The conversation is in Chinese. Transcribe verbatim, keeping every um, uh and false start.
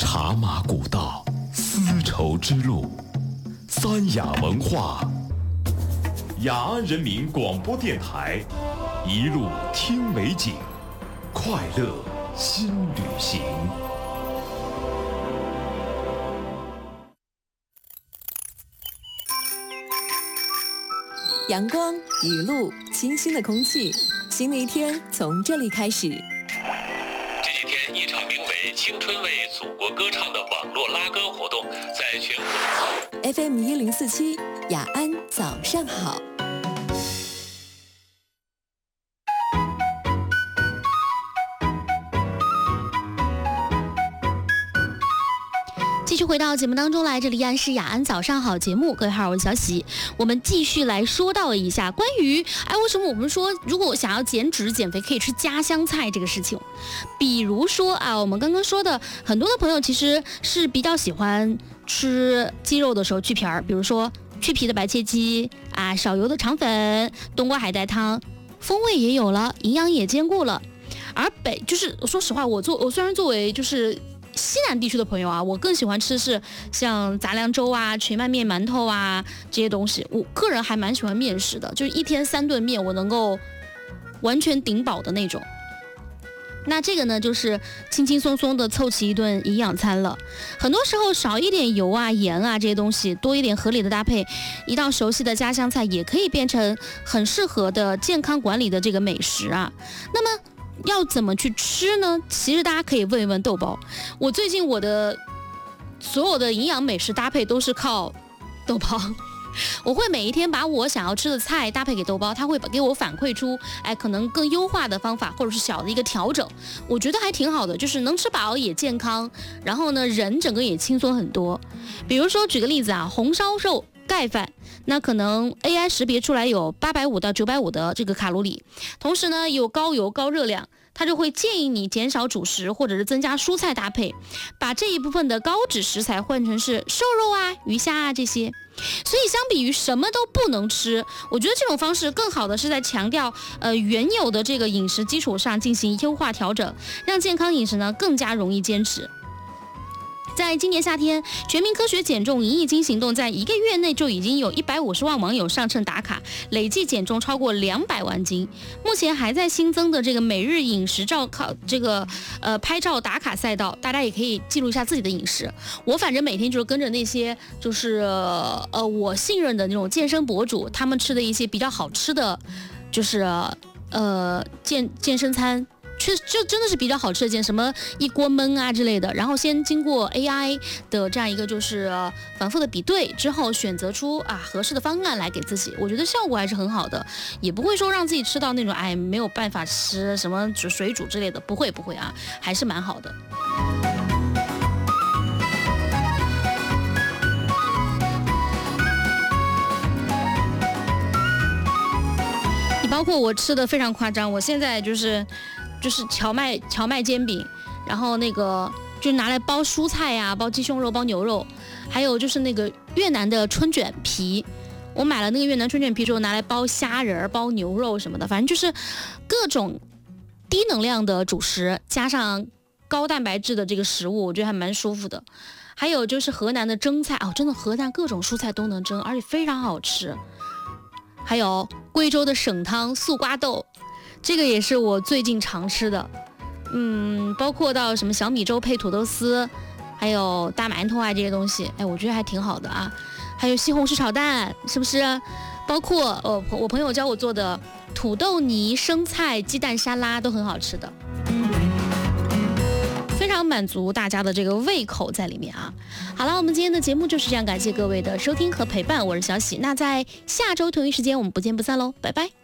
茶马古道，丝绸之路，三雅文化，雅安人民广播电台，一路听美景，快乐新旅行。 阳光、雨露、清新的空气，新的一天从这里开始。 这几天，一场名为“青春为祖国歌唱”的网络拉歌活动在全国。 F M 一零四七，雅安早上好。 继续回到节目当中来，这里依然是雅安早上好节目，各位好，我是小喜。我们继续来说到一下关于哎，为什么我们说如果想要减脂减肥可以吃家乡菜这个事情。比如说啊，我们刚刚说的很多的朋友其实是比较喜欢吃鸡肉的时候去皮儿，比如说去皮的白切鸡啊，少油的肠粉，冬瓜海带汤，风味也有了，营养也兼顾了。而北就是说实话，我做我虽然作为就是西南地区的朋友啊，我更喜欢吃是像杂粮粥啊、全麦面馒头啊这些东西。我个人还蛮喜欢面食的，就是一天三顿面，我能够完全顶饱的那种。那这个呢，就是轻轻松松的凑齐一顿营养餐了。很多时候少一点油啊、盐啊这些东西，多一点合理的搭配，一道熟悉的家乡菜也可以变成很适合的健康管理的这个美食啊。那么要怎么去吃呢？其实大家可以问一问豆包。我最近我的所有的营养美食搭配都是靠豆包，我会每一天把我想要吃的菜搭配给豆包，他会给我反馈出哎可能更优化的方法，或者是小的一个调整，我觉得还挺好的，就是能吃饱也健康，然后呢人整个也轻松很多。比如说举个例子啊，红烧肉盖饭，那可能 A I 识别出来有八百五到九百五的这个卡路里，同时呢有高油高热量，它就会建议你减少主食或者是增加蔬菜搭配，把这一部分的高脂食材换成是瘦肉啊、鱼虾啊这些。所以相比于什么都不能吃，我觉得这种方式更好的是在强调呃原有的这个饮食基础上进行优化调整，让健康饮食呢更加容易坚持。在今年夏天，全民科学减重一亿斤行动在一个月内就已经有一百五十万网友上秤打卡，累计减重超过两百万斤。目前还在新增的这个每日饮食照考这个呃拍照打卡赛道，大家也可以记录一下自己的饮食。我反正每天就是跟着那些就是呃我信任的那种健身博主，他们吃的一些比较好吃的，就是呃健健身餐。确实就真的是比较好吃的件，什么一锅焖啊之类的，然后先经过 A I 的这样一个就是、呃、反复的比对之后，选择出啊合适的方案来给自己，我觉得效果还是很好的，也不会说让自己吃到那种哎没有办法吃什么水煮之类的，不会不会啊，还是蛮好的。你包括我吃的非常夸张，我现在就是就是荞麦荞麦煎饼，然后那个就拿来包蔬菜呀、啊，包鸡胸肉、包牛肉，还有就是那个越南的春卷皮，我买了那个越南春卷皮之后拿来包虾仁、包牛肉什么的，反正就是各种低能量的主食加上高蛋白质的这个食物，我觉得还蛮舒服的。还有就是河南的蒸菜哦，真的河南各种蔬菜都能蒸，而且非常好吃。还有贵州的省汤素瓜豆。这个也是我最近常吃的，嗯，包括到什么小米粥配土豆丝，还有大馒头啊这些东西，哎，我觉得还挺好的啊。还有西红柿炒蛋，是不是？包括呃，我朋友教我做的土豆泥生菜鸡蛋沙拉都很好吃的，非常满足大家的这个胃口在里面啊。好了，我们今天的节目就是这样，感谢各位的收听和陪伴，我是小喜。那在下周同一时间我们不见不散喽，拜拜。